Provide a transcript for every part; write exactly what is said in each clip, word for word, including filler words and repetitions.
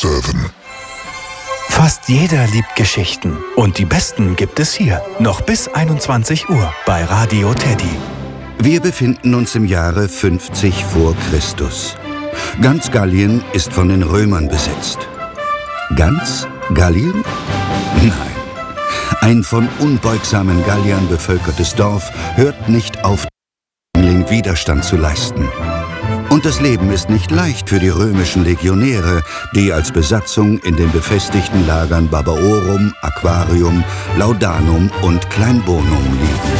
sieben. Fast jeder liebt Geschichten. Und die besten gibt es hier. Noch bis einundzwanzig Uhr bei Radio Teddy. Wir befinden uns im Jahre fünfzig vor Christus. Ganz Gallien ist von den Römern besetzt. Ganz Gallien? Nein. Ein von unbeugsamen Galliern bevölkertes Dorf hört nicht auf, Widerstand zu leisten. Und das Leben ist nicht leicht für die römischen Legionäre, die als Besatzung in den befestigten Lagern Barbaorum, Aquarium, Laudanum und Kleinbonum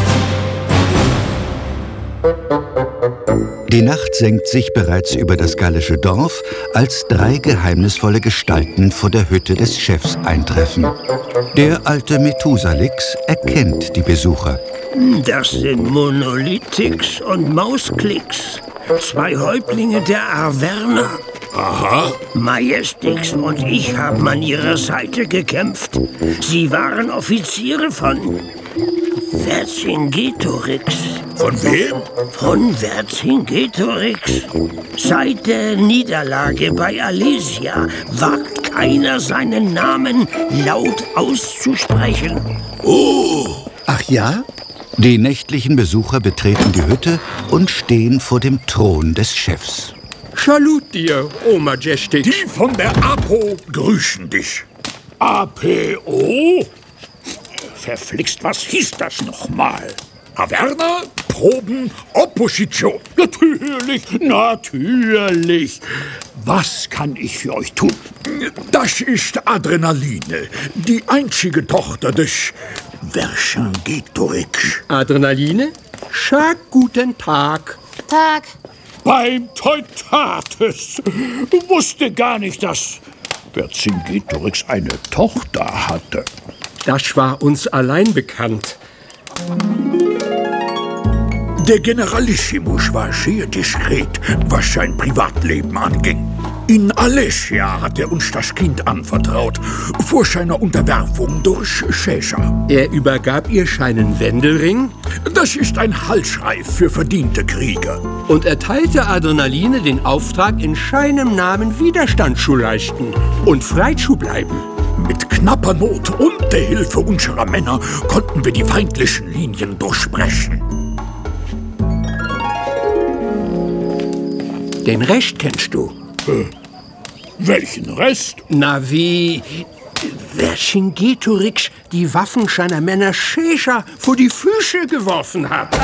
liegen. Die Nacht senkt sich bereits über das gallische Dorf, als drei geheimnisvolle Gestalten vor der Hütte des Chefs eintreffen. Der alte Methusalix erkennt die Besucher. Das sind Monolithix und Mausklicks, zwei Häuptlinge der Arverner. Aha. Majestix und ich haben an ihrer Seite gekämpft. Sie waren Offiziere von Vercingetorix. Von wem? Von Vercingetorix. Seit der Niederlage bei Alesia wagt keiner seinen Namen laut auszusprechen. Oh! Ach ja? Die nächtlichen Besucher betreten die Hütte und stehen vor dem Thron des Chefs. Salut dir, oh Majestic. Die von der Apo grüßen dich. A P O? Verflixt, was hieß das nochmal? Averna, Proben, Opposition. Natürlich, natürlich. Was kann ich für euch tun? Das ist Adrenaline, die einzige Tochter des Vercingetorix. Adrenaline? Schack, guten Tag. Tag. Beim Teutates. Wusste gar nicht, dass Vercingetorix eine Tochter hatte. Das war uns allein bekannt. Der Generalissimus war sehr diskret, was sein Privatleben anging. In Alesia hat er uns das Kind anvertraut, vor seiner Unterwerfung durch Caesar. Er übergab ihr seinen Wendelring? Das ist ein Halsreif für verdiente Krieger. Und erteilte Adrenaline den Auftrag, in seinem Namen Widerstand zu leisten und frei zu bleiben. Mit knapper Not und der Hilfe unserer Männer konnten wir die feindlichen Linien durchbrechen. Den Rest kennst du. Äh, welchen Rest? Na wie Vercingetorix die Waffen seiner Männer Caesar vor die Füße geworfen hat.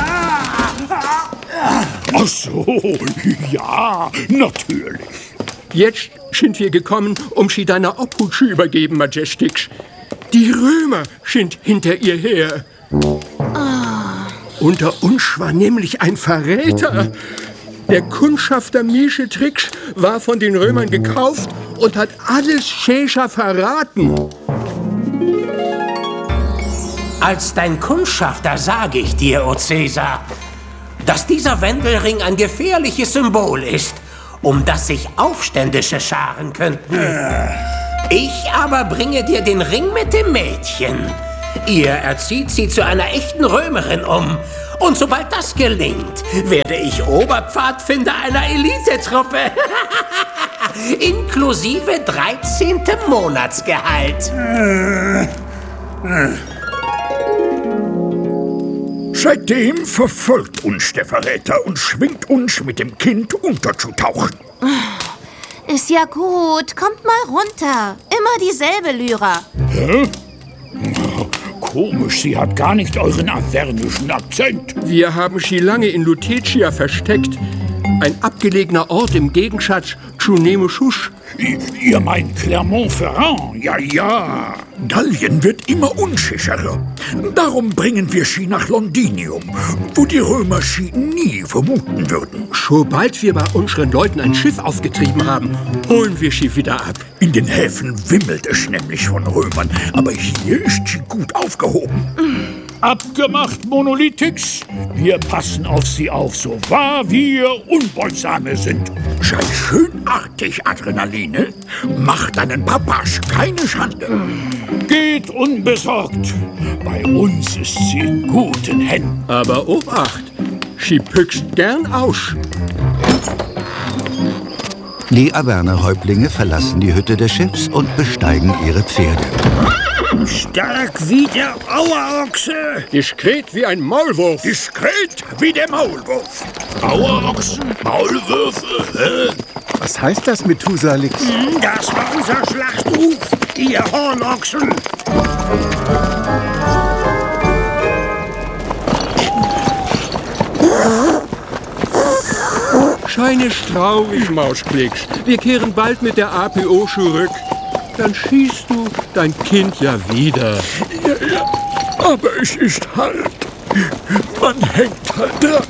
Ach so, ja, natürlich. Jetzt sind wir gekommen, um sie deiner Obhut zu übergeben, Majestix. Die Römer sind hinter ihr her. Oh. Unter uns war nämlich ein Verräter. Der Kundschafter Mischetrix war von den Römern gekauft und hat alles Caesar verraten. Als dein Kundschafter sage ich dir, o Caesar, dass dieser Wendelring ein gefährliches Symbol ist, um das sich Aufständische scharen könnten. Ich aber bringe dir den Ring mit dem Mädchen. Ihr erzieht sie zu einer echten Römerin um. Und sobald das gelingt, werde ich Oberpfadfinder einer Elitetruppe. Inklusive dreizehnten Monatsgehalt. Seitdem verfolgt uns der Verräter und schwingt uns, mit dem Kind unterzutauchen. Ist ja gut. Kommt mal runter. Immer dieselbe Lyra. Hä? Komisch, sie hat gar nicht euren avernischen Akzent. Wir haben sie lange in Lutetia versteckt. Ein abgelegener Ort im Gegensatz zu Nemesis. Ihr meint Clermont-Ferrand? Ja, ja. Gallien wird immer unsicherer. Darum bringen wir sie nach Londinium, wo die Römer sie nie vermuten würden. Sobald wir bei unseren Leuten ein Schiff aufgetrieben haben, holen wir sie wieder ab. In den Häfen wimmelt es nämlich von Römern, aber hier ist sie gut aufgehoben. Abgemacht, Monolithix. Wir passen auf sie auf, so wahr wir Unbeugsame sind. Sei schönartig, Adrenaline. Mach deinen Papas keine Schande. Geht unbesorgt. Bei uns ist sie in guten Händen. Aber Obacht, sie püchst gern aus. Die Averner-Häuptlinge verlassen die Hütte des Chefs und besteigen ihre Pferde. Stark wie der Auerochse. Diskret wie ein Maulwurf. Diskret wie der Maulwurf. Auerochsen, Maulwürfe. Was heißt das, Methusalix? Das war unser Schlachtruf, ihr Hornochsen. Scheine traurig, Mauschklicks. Wir kehren bald mit der A P O zurück. Dann schießt du dein Kind ja wieder. Ja, ja, aber es ist halt. Man hängt halt dran.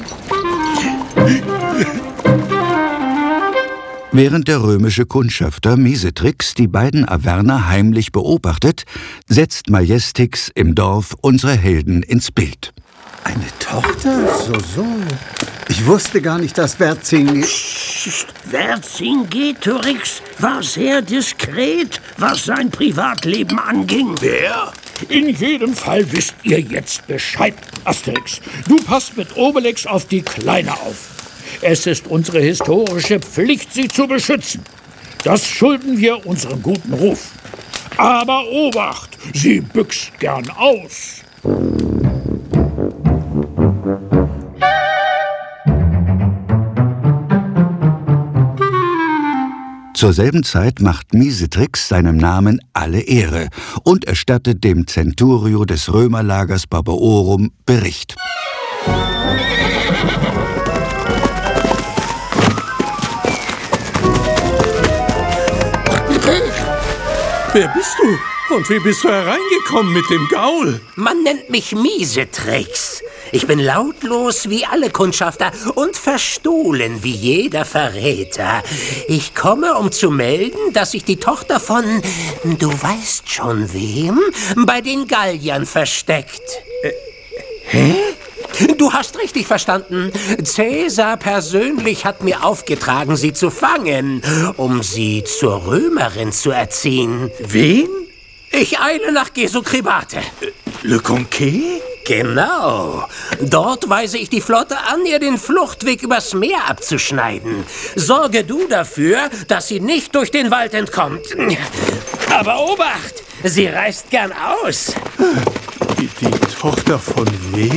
Während der römische Kundschafter Miesetrix die beiden Averner heimlich beobachtet, setzt Majestix im Dorf unsere Helden ins Bild. Eine Tochter? So, so. Ich wusste gar nicht, dass Vercingetorix war sehr diskret, was sein Privatleben anging. Wer? In jedem Fall wisst ihr jetzt Bescheid, Asterix. Du passt mit Obelix auf die Kleine auf. Es ist unsere historische Pflicht, sie zu beschützen. Das schulden wir unserem guten Ruf. Aber Obacht, sie büxt gern aus. Zur selben Zeit macht Miesetrix seinem Namen alle Ehre und erstattet dem Centurio des Römerlagers Barbaorum Bericht. Wer bist du? Und wie bist du hereingekommen mit dem Gaul? Man nennt mich Miesetrix. Ich bin lautlos wie alle Kundschafter und verstohlen wie jeder Verräter. Ich komme, um zu melden, dass sich die Tochter von, du weißt schon wem, bei den Galliern versteckt. Äh, hä? Du hast richtig verstanden. Cäsar persönlich hat mir aufgetragen, sie zu fangen, um sie zur Römerin zu erziehen. Wen? Ich eile nach Gesukribate. Le Conquet? Genau. Dort weise ich die Flotte an, ihr den Fluchtweg übers Meer abzuschneiden. Sorge du dafür, dass sie nicht durch den Wald entkommt. Aber Obacht, sie reißt gern aus. Die, die Tochter von wem?